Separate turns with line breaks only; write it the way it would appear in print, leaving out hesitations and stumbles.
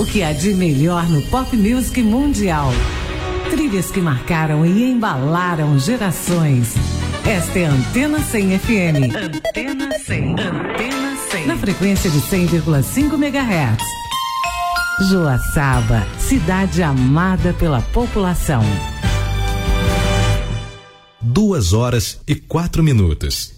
O que há de melhor no pop music mundial. Trilhas que marcaram e embalaram gerações. Esta é a Antena 100 FM. Antena 100. Antena 100. Na frequência de 100,5 MHz. Joaçaba, cidade amada pela população.
2h04.